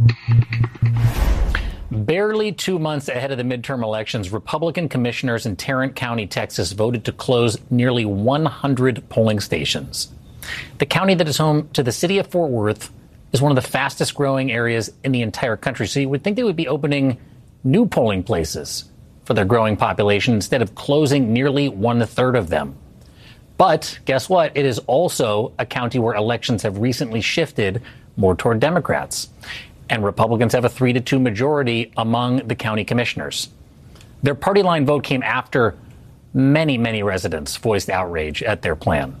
Barely 2 months ahead of the midterm elections, Republican commissioners in Tarrant County, Texas, voted to close nearly 100 polling stations. The county that is home to the city of Fort Worth is one of the fastest growing areas in the entire country. So you would think they would be opening new polling places for their growing population instead of closing nearly 1/3 of them. But guess what? It is also a county where elections have recently shifted more toward Democrats. And Republicans have a 3-2 majority among the county commissioners. Their party line vote came after many residents voiced outrage at their plan.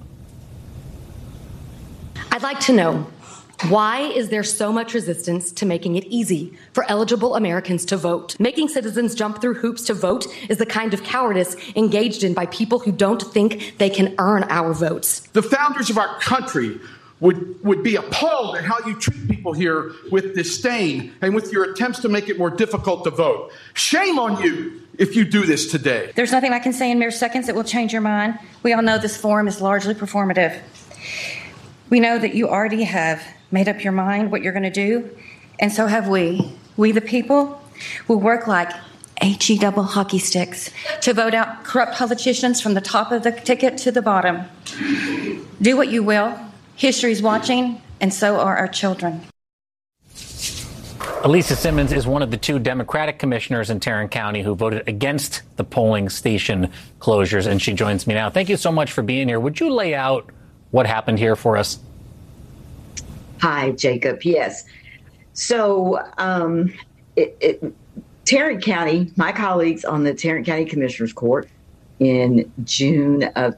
I'd like to know, why is there so much resistance to making it easy for eligible Americans to vote? Making citizens jump through hoops to vote is the kind of cowardice engaged in by people who don't think they can earn our votes. The founders of our country would be appalled at how you treat people here with disdain and with your attempts to make it more difficult to vote. Shame on you if you do this today. There's nothing I can say in mere seconds that will change your mind. We all know this forum is largely performative. We know that you already have made up your mind what you're going to do, and so have we. We, the people, will work like HE double hockey sticks to vote out corrupt politicians from the top of the ticket to the bottom. Do what you will. History's watching, and so are our children. Elisa Simmons is one of the 2 Democratic commissioners in Tarrant County who voted against the polling station closures, and she joins me now. Thank you so much for being here. Would you lay out what happened here for us? Hi, Jacob. Yes. So Tarrant County, my colleagues on the Tarrant County Commissioners Court in June of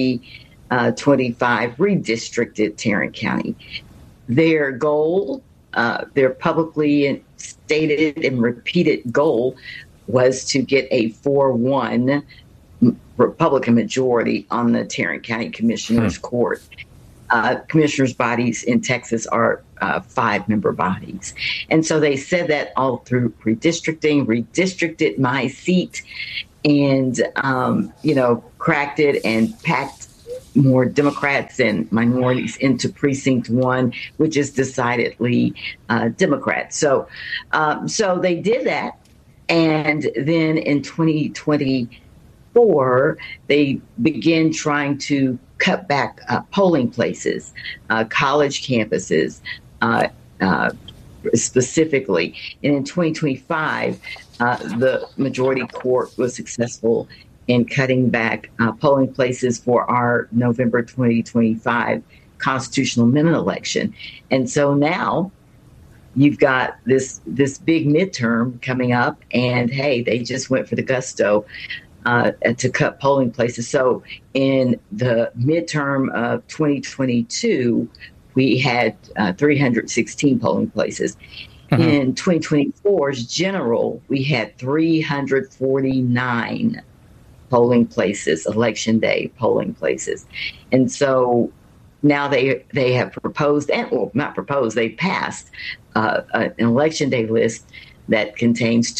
2025 redistricted Tarrant County. Their goal, their publicly stated and repeated goal, was to get a 4-1 Republican majority on the Tarrant County Commissioners Court. Commissioners' bodies in Texas are 5-member bodies. And so they said that all through redistricted my seat and, cracked it and packed more Democrats and minorities into precinct 1, which is decidedly Democrat. So they did that. And then in 2024, they began trying to cut back polling places, college campuses specifically. And in 2025, the majority court was successful in cutting back polling places for our November 2025 constitutional amendment election. And so now you've got this big midterm coming up, and hey, they just went for the gusto to cut polling places. So in the midterm of 2022, we had 316 polling places. Mm-hmm. In 2024's general, we had 349 polling places, election day polling places. And so now they have proposed, they passed an election day list that contains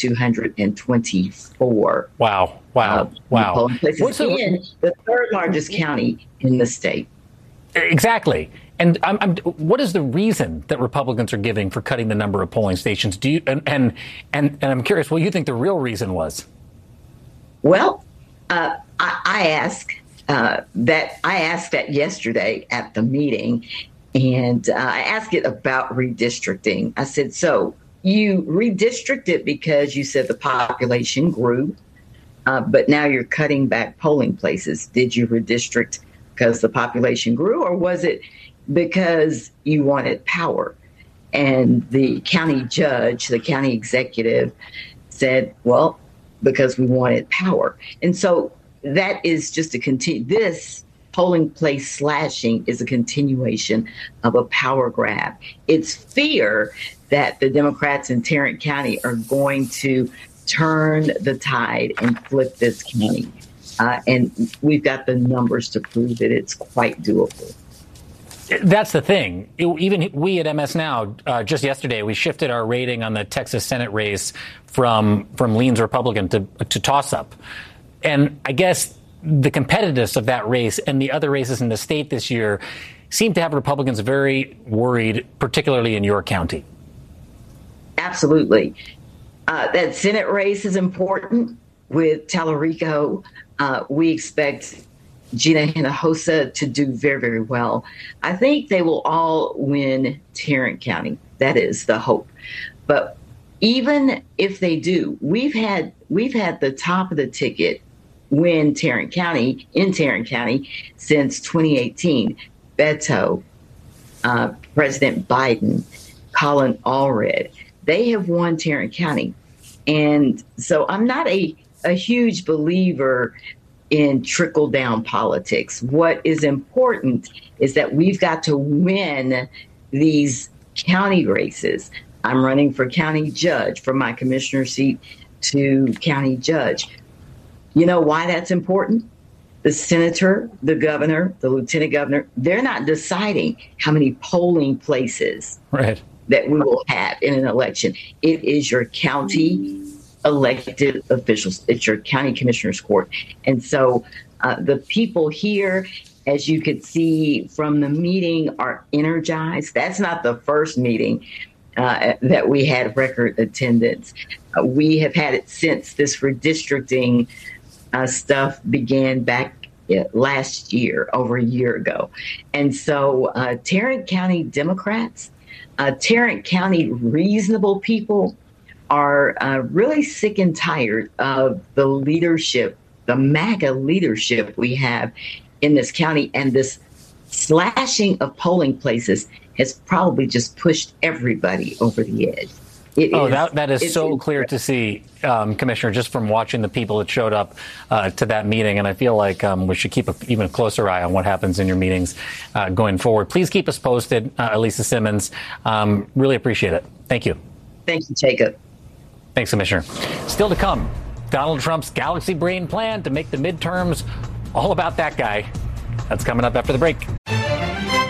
224. Wow. Polling places in the 3rd largest county in the state. Exactly. And what is the reason that Republicans are giving for cutting the number of polling stations? Do you and I'm curious what you think the real reason was? Well, I asked that yesterday at the meeting, and I asked it about redistricting. I said, so you redistricted because you said the population grew, but now you're cutting back polling places. Did you redistrict because the population grew, or was it because you wanted power? And the county judge, the county executive said, well, because we wanted power. And so that is just this polling place slashing is a continuation of a power grab. It's fear that the Democrats in Tarrant County are going to turn the tide and flip this county. And we've got the numbers to prove that it's quite doable. That's the thing. Even we at MS Now, just yesterday, we shifted our rating on the Texas Senate race from leans Republican to toss-up. And I guess the competitiveness of that race and the other races in the state this year seem to have Republicans very worried, particularly in your county. Absolutely. That Senate race is important with Tallarico. We expect Gina Hinojosa to do very, very well. I think they will all win Tarrant County. That is the hope. But even if they do, we've had the top of the ticket win in Tarrant County since 2018. Beto, President Biden, Colin Allred, they have won Tarrant County. And so I'm not a huge believer in trickle-down politics. What is important is that we've got to win these county races. I'm running for county judge, from my commissioner seat to county judge. You know why that's important? The senator, the governor, the lieutenant governor, they're not deciding how many polling places that we will have in an election. It is your county elected officials. It's your county commissioner's court. And so the people here, as you could see from the meeting, are energized. That's not the first meeting that we had record attendance. We have had it since this redistricting stuff began back last year, over a year ago. And so Tarrant County Democrats, Tarrant County reasonable people are really sick and tired of the leadership, the MAGA leadership we have in this county. And this slashing of polling places has probably just pushed everybody over the edge. That is so clear to see, Commissioner, just from watching the people that showed up to that meeting. And I feel like we should keep an even closer eye on what happens in your meetings going forward. Please keep us posted, Elisa Simmons. Really appreciate it. Thank you. Thank you, Jacob. Thanks, Commissioner. Still to come, Donald Trump's galaxy brain plan to make the midterms all about that guy. That's coming up after the break.